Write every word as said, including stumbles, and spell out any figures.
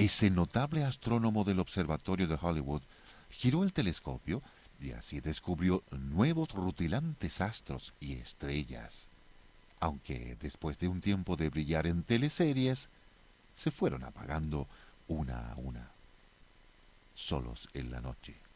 Ese notable astrónomo del Observatorio de Hollywood giró el telescopio y así descubrió nuevos rutilantes astros y estrellas, aunque después de un tiempo de brillar en teleseries, se fueron apagando una a una, solos en la noche.